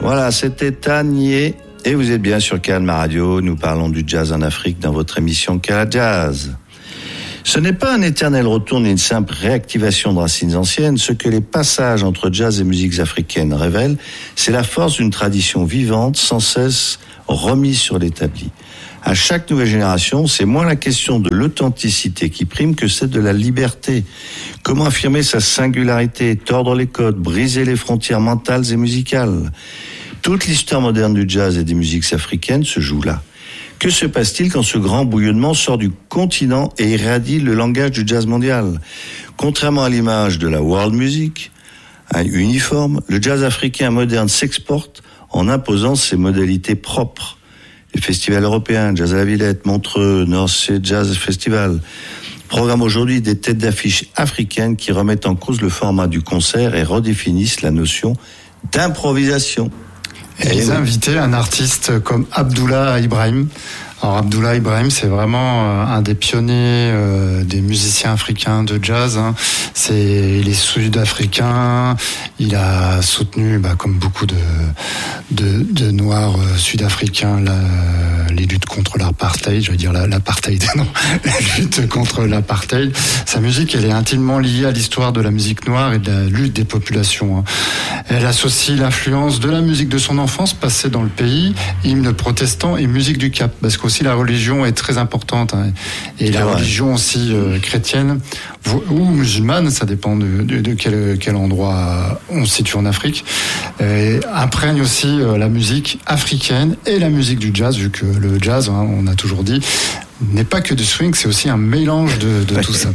Voilà, c'était Tanier et vous êtes bien sur Calma Radio. Nous parlons du jazz en Afrique dans votre émission Cala Jazz. Ce n'est pas un éternel retour ni une simple réactivation de racines anciennes. Ce que les passages entre jazz et musiques africaines révèlent, c'est la force d'une tradition vivante, sans cesse remise sur l'établi. À chaque nouvelle génération, c'est moins la question de l'authenticité qui prime que celle de la liberté. Comment affirmer sa singularité, tordre les codes, briser les frontières mentales et musicales. Toute l'histoire moderne du jazz et des musiques africaines se joue là. Que se passe-t-il quand ce grand bouillonnement sort du continent et irradie le langage du jazz mondial ? Contrairement à l'image de la world music, uniforme, le jazz africain moderne s'exporte en imposant ses modalités propres. Les festivals européens, Jazz à la Villette, Montreux, North Sea Jazz Festival, programment aujourd'hui des têtes d'affiche africaines qui remettent en cause le format du concert et redéfinissent la notion d'improvisation. Et ils invitaient un artiste comme Abdoullah Ibrahim. Alors Abdoullah Ibrahim, c'est vraiment un des pionniers des musiciens africains de jazz. Il est sud-africain. Il a soutenu, comme beaucoup de noirs sud-africains, les luttes contre l'apartheid. Je veux dire l'apartheid, non, la lutte contre l'apartheid. Sa musique, elle est intimement liée à l'histoire de la musique noire et de la lutte des populations. Elle associe l'influence de la musique de son enfance passée dans le pays, hymne protestant et musique du Cap, parce que aussi la religion est très importante, et la religion aussi chrétienne ou musulmane, ça dépend de quel endroit on se situe en Afrique, imprègne aussi la musique africaine et la musique du jazz, vu que le jazz, on a toujours dit, n'est pas que du swing, c'est aussi un mélange de tout ça.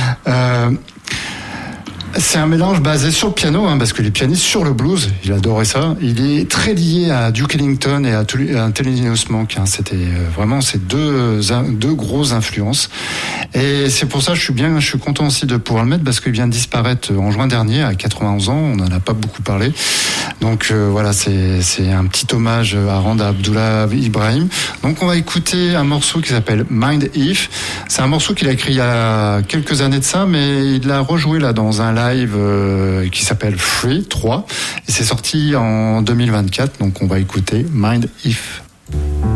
C'est un mélange basé sur le piano, parce que les pianistes sur le blues, il adorait ça. Il est très lié à Duke Ellington et à Thelonious Monk. C'était vraiment ces deux grosses influences. Et c'est pour ça que je suis content aussi de pouvoir le mettre, parce qu'il vient de disparaître en juin dernier à 91 ans. On n'en a pas beaucoup parlé. Donc voilà, c'est un petit hommage à rendre à Abdoullah Ibrahim. Donc on va écouter un morceau qui s'appelle Mind If. C'est un morceau qu'il a écrit il y a quelques années de ça, mais il l'a rejoué là dans un live qui s'appelle Free 3, et c'est sorti en 2024, donc on va écouter Mind If.